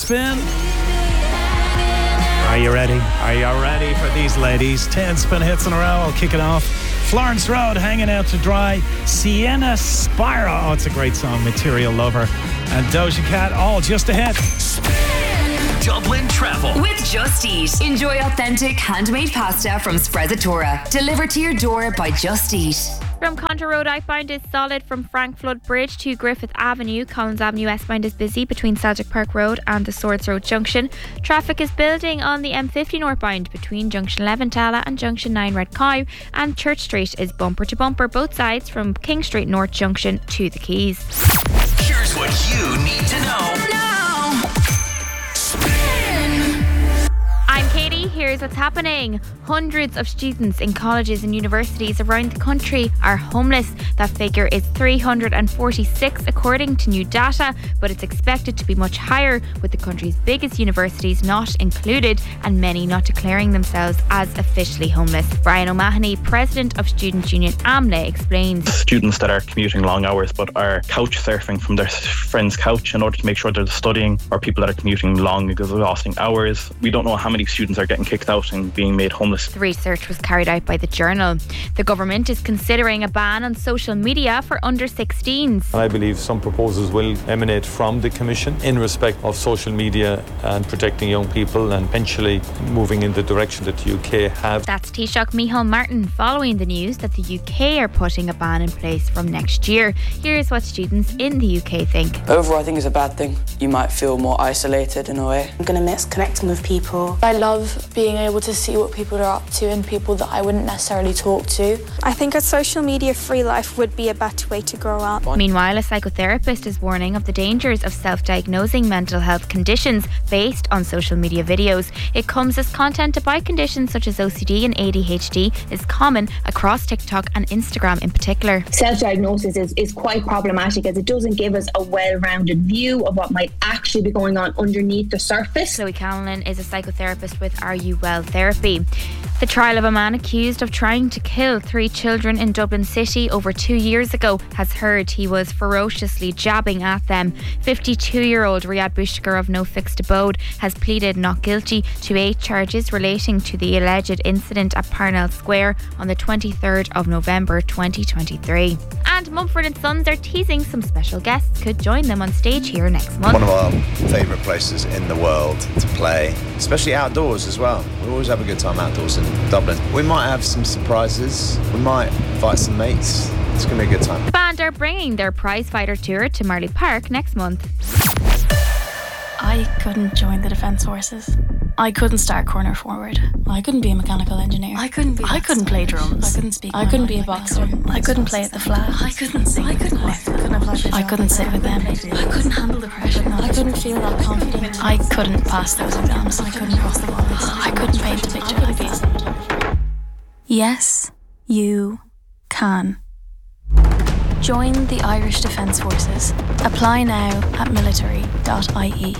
spin. Are you ready? Are you ready for these ladies? 10 spin hits in a row. I'll kick it off. Florence Road, Hanging Out to Dry. Sienna Spira. Oh, it's a great song. Material Lover. And Doja Cat, all just ahead. Dublin Travel with Just Eat. Enjoy authentic handmade pasta from Sprezzatura, delivered to your door by Just Eat. From Contra Road outbound is solid from Frank Flood Bridge to Griffith Avenue. Collins Avenue westbound is busy between Celtic Park Road and the Swords Road Junction. Traffic is building on the M50 northbound between Junction 11 Tala and Junction 9 Red Cow, and Church Street is bumper to bumper both sides from King Street North Junction to the Quays. Here's what you need to know. I'm Katie, here's what's happening. Hundreds of students in colleges and universities around the country are homeless. That figure is 346 according to new data, but it's expected to be much higher, with the country's biggest universities not included and many not declaring themselves as officially homeless. Brian O'Mahony, president of Student Union AMLA, explains. Students that are commuting long hours but are couch surfing from their friend's couch in order to make sure they're studying, or people that are commuting long, exhausting hours. We don't know how many students are getting kicked out and being made homeless. The research was carried out by The Journal. The government is considering a ban on social media for under 16s. I believe some proposals will emanate from the Commission in respect of social media and protecting young people, and eventually moving in the direction that the UK have. That's Taoiseach Micheál Martin following the news that the UK are putting a ban in place from next year. Here's what students in the UK think. Overall, I think it's a bad thing. You might feel more isolated in a way. I'm going to miss connecting with people. I love being able to see what people are up to and people that I wouldn't necessarily talk to. I think a social media free life would be a better way to grow up. Meanwhile, a psychotherapist is warning of the dangers of self-diagnosing mental health conditions based on social media videos. It comes as content about conditions such as OCD and ADHD is common across TikTok and Instagram in particular. Self-diagnosis is quite problematic, as it doesn't give us a well-rounded view of what might actually be going on underneath the surface. Chloe Callan is a psychotherapist with Are You Well Therapy. The trial of a man accused of trying to kill 3 children in Dublin City over 2 years ago has heard he was ferociously jabbing at them. 52-year-old Riyad Bushtaker of No Fixed Abode has pleaded not guilty to 8 charges relating to the alleged incident at Parnell Square on the 23rd of November 2023. And Mumford & Sons are teasing some special guests could join them on stage here next month. One of our favourite places in the world to play, especially outdoors as well. We always have a good time outdoors in Dublin. We might have some surprises. We might invite some mates. It's going to be a good time. The band are bringing their prize fighter tour to Marley Park next month. I couldn't join the Defence Forces. I couldn't start corner forward. I couldn't be a mechanical engineer. I couldn't play drums. I couldn't speak. I couldn't be a boxer. I couldn't play at the flag. I couldn't sing. I couldn't lift. I couldn't sit with them. I couldn't handle the pressure. I couldn't feel that confident. I couldn't pass those exams. I couldn't cross the walls. I couldn't paint a picture like this. Yes, you can. Join the Irish Defence Forces. Apply now at military.ie.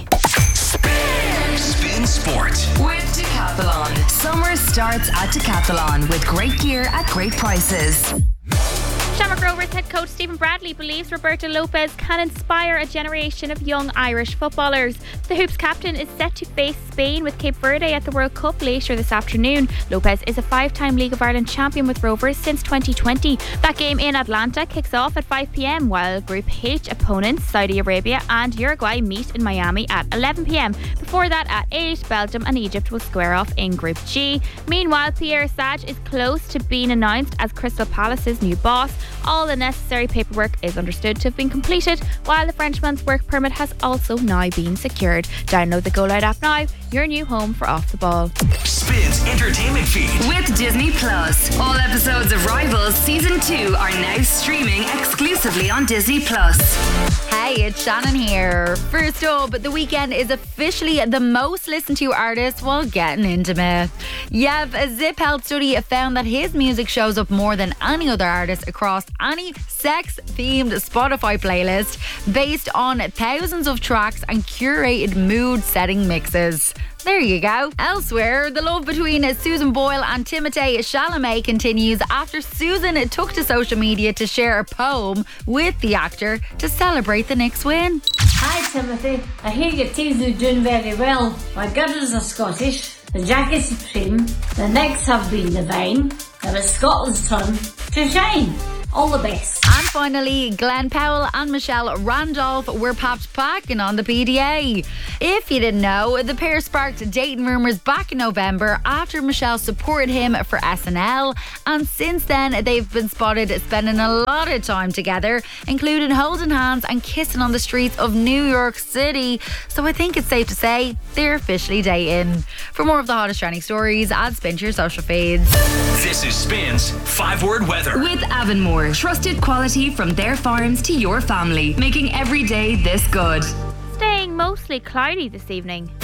Spin Sport with Decathlon. Summer starts at Decathlon with great gear at great prices. Shamrock Rovers head coach Stephen Bradley believes Roberto Lopez can inspire a generation of young Irish footballers. The Hoops captain is set to face Spain with Cape Verde at the World Cup later this afternoon. Lopez is a 5-time League of Ireland champion with Rovers since 2020. That game in Atlanta kicks off at 5 p.m, while Group H opponents Saudi Arabia and Uruguay meet in Miami at 11 p.m. Before that, at 8, Belgium and Egypt will square off in Group G. Meanwhile, Pierre Sage is close to being announced as Crystal Palace's new boss. All the necessary paperwork is understood to have been completed, while the Frenchman's work permit has also now been secured. Download the Go Loud app now, your new home for Off the Ball. Spins entertainment feed with Disney Plus. All episodes of Rivals Season 2 are now streaming exclusively on Disney Plus. Hey, it's Shannon here. First up, The Weeknd is officially the most listened to artist while getting intimate. Yev, a Zip Health study found that his music shows up more than any other artist across any sex-themed Spotify playlist, based on thousands of tracks and curated mood-setting mixes. There you go. Elsewhere, the love between Susan Boyle and Timothée Chalamet continues after Susan took to social media to share a poem with the actor to celebrate the Knicks win. Hi Timothy, I hear your teams are doing very well. My gutters are Scottish, the jacket's supreme, the Knicks have been divine, and it's Scotland's turn to shine. All the best. And finally, Glenn Powell and Michelle Randolph were popped packing on the PDA. If you didn't know, the pair sparked dating rumours back in November after Michelle supported him for SNL, and since then they've been spotted spending a lot of time together, including holding hands and kissing on the streets of New York City. So I think it's safe to say they're officially dating. For more of the hottest trending stories, add Spin to your social feeds. This is Spin's 5-word weather. With Avonmore, trusted quality from their farms to your family, making every day this good. Staying mostly cloudy this evening.